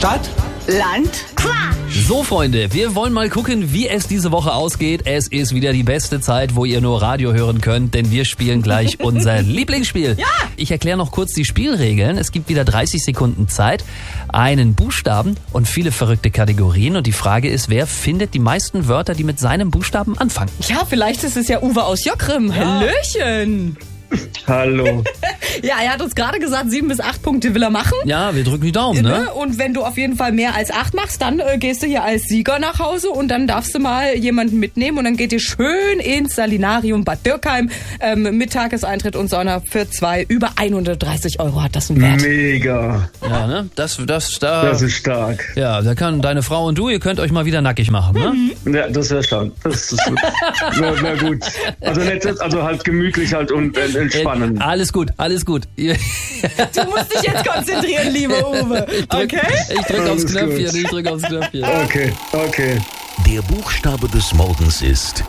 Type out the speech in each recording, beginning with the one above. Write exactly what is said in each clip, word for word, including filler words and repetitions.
Stadt, Land, Quatsch. So, Freunde, wir wollen mal gucken, wie es diese Woche ausgeht. Es ist wieder die beste Zeit, wo ihr nur Radio hören könnt, denn wir spielen gleich unser Lieblingsspiel. Ja. Ich erkläre noch kurz die Spielregeln. Es gibt wieder dreißig Sekunden Zeit, einen Buchstaben und viele verrückte Kategorien. Und die Frage ist, wer findet die meisten Wörter, die mit seinem Buchstaben anfangen? Ja, vielleicht ist es ja Uwe aus Jockrim. Hallöchen. hallo. Ja, er hat uns gerade gesagt, sieben bis acht Punkte will er machen. Ja, wir drücken die Daumen, ne? Und wenn du auf jeden Fall mehr als acht machst, dann äh, gehst du hier als Sieger nach Hause und dann darfst du mal jemanden mitnehmen und dann geht ihr schön ins Salinarium Bad Dürkheim ähm, mit Tageseintritt und Sauna für zwei. Über hundertdreißig Euro hat das einen Wert. Mega. Ja, ne? Das, das, da, Das ist stark. ja, da kann deine Frau und du, ihr könnt euch mal wieder nackig machen, ne? Ja, das wäre stark. Das ist na, na gut. Also nicht, also halt gemütlich halt und äh, entspannen. Äh, alles gut, alles gut. Ihr- Du musst dich jetzt konzentrieren, lieber Uwe. Ich drück, Okay? ich drück aufs Alles Knöpfchen, gut. ich drück aufs Knöpfchen. Okay, okay. Der Buchstabe des Morgens ist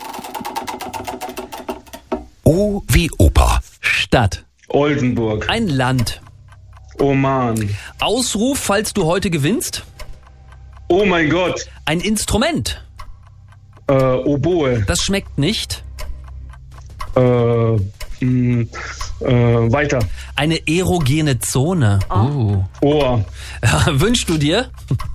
O wie Opa. Stadt. Oldenburg. Ein Land. Oman. Ausruf, falls du heute gewinnst. Oh mein Gott. Ein Instrument. Äh, Oboe. Das schmeckt nicht. Äh, mh, äh, weiter. Eine erogene Zone. Uh. Ohr. Wünschst du dir?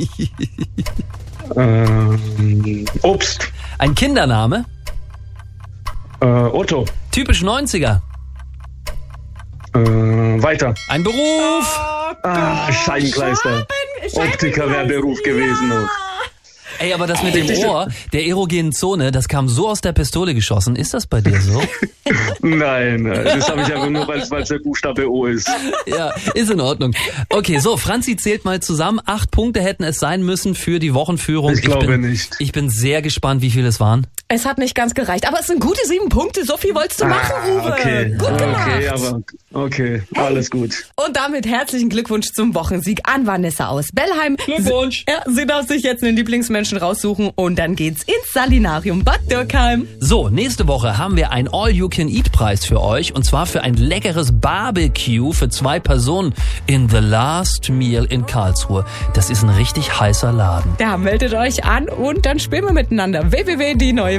Ähm, Obst. Ein Kindername. Äh, Otto. Typisch neunziger. Äh, weiter. Ein Beruf. Ah, Scheibenkleister. Optiker wäre Beruf gewesen noch. Ey, aber das mit dem Ohr, der erogenen Zone, das kam so aus der Pistole geschossen. Ist das bei dir so? Nein, das habe ich einfach nur, weil es der Buchstabe O ist. Ja, ist in Ordnung. Okay, so, Franzi zählt mal zusammen. Acht Punkte hätten es sein müssen für die Wochenführung. Ich glaube bin, nicht. Ich bin sehr gespannt, wie viel es waren. Es hat nicht ganz gereicht, aber es sind gute sieben Punkte. So viel wolltest du machen, Uwe. Okay, Gut gemacht. okay, aber okay, alles gut. Und damit herzlichen Glückwunsch zum Wochensieg an Vanessa aus Bellheim. Glückwunsch. Sie, ja, sie darf sich jetzt einen Lieblingsmenschen raussuchen und dann geht's ins Salinarium Bad Dürkheim. So, nächste Woche haben wir einen All-You-Can-Eat-Preis für euch. Und zwar für ein leckeres Barbecue für zwei Personen in The Last Meal in Karlsruhe. Das ist ein richtig heißer Laden. Ja, meldet euch an und dann spielen wir miteinander. w w w punkt die neue